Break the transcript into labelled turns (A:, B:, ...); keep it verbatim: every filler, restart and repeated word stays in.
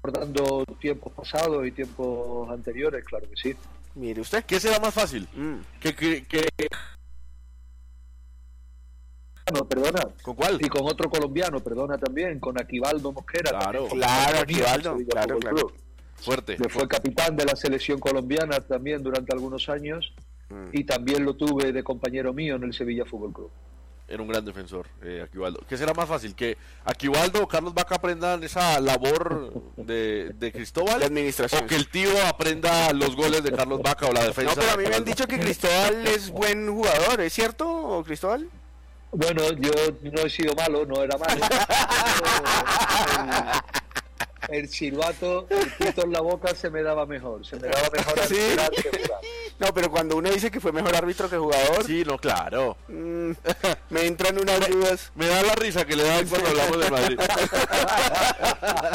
A: recordando tiempos pasados y tiempos anteriores, claro que sí.
B: Mire usted.
C: ¿Qué será más fácil?
B: Mm.
C: Que, que, que...
A: No, perdona.
C: ¿Con cuál?
A: Y con otro colombiano, perdona también, con Aquivaldo Mosquera.
C: Claro,
B: claro, Aquivaldo, claro, claro.
C: Fuerte.
A: Que fue capitán de la selección colombiana también durante algunos años mm. y también lo tuve de compañero mío en el Sevilla Fútbol Club.
C: Era un gran defensor, eh, Aquivaldo. ¿Qué será más fácil? ¿Que Aquivaldo o Carlos Vaca aprendan esa labor de, de Cristóbal?
B: De administración.
C: ¿O que el tío aprenda los goles de Carlos Vaca o la defensa?
B: No, pero a mí
C: de
B: me han
C: Carlos
B: dicho que Cristóbal es buen jugador, ¿es cierto, Cristóbal?
A: Bueno, yo no he sido malo, no era malo. el, el silbato, el pito en la boca se me daba mejor, se me daba mejor
B: ¿Sí?
A: arbitrar que jugar.
B: No, pero cuando uno dice que fue mejor árbitro que jugador,
C: Sí, no, claro.
B: mmm, me entran unas dudas.
C: Me da la risa que le dan cuando hablamos de Madrid.